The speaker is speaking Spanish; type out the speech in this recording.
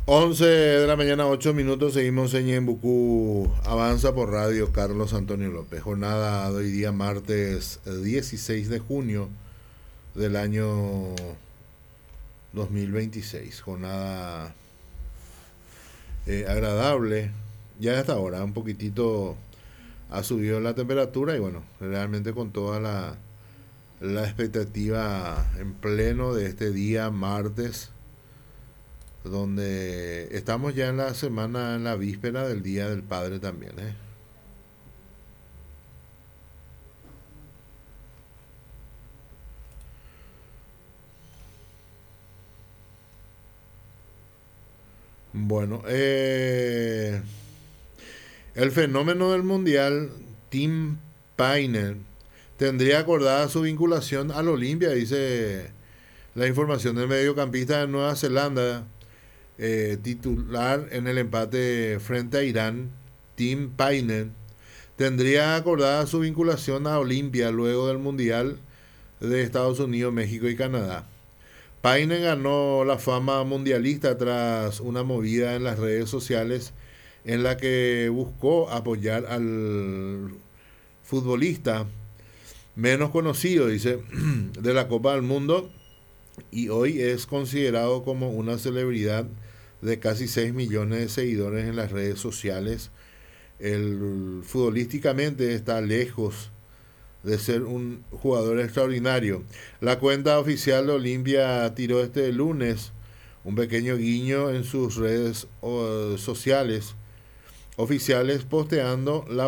11 de la mañana, 8 minutos, seguimos en Ñembucú. Avanza por radio Carlos Antonio López. Jornada de hoy día, martes 16 de junio del año 2026. Jornada agradable. Ya hasta ahora, un poquitito ha subido la temperatura y bueno, realmente con toda la expectativa en pleno de este día, martes, donde estamos ya en la semana, en la víspera del Día del Padre también, ¿eh? Bueno, el fenómeno del Mundial, Tim Paine, tendría acordada su vinculación al Olimpia, dice la información del mediocampista de Nueva Zelanda, titular en el empate frente a Irán. Tim Paine tendría acordada su vinculación a Olimpia luego del Mundial de Estados Unidos, México y Canadá. Paine ganó la fama mundialista tras una movida en las redes sociales en la que buscó apoyar al futbolista menos conocido, dice, de la Copa del Mundo, y hoy es considerado como una celebridad de casi 6 millones de seguidores en las redes sociales. El futbolísticamente está lejos de ser un jugador extraordinario. La cuenta oficial de Olimpia tiró este lunes un pequeño guiño en sus redes sociales oficiales, posteando la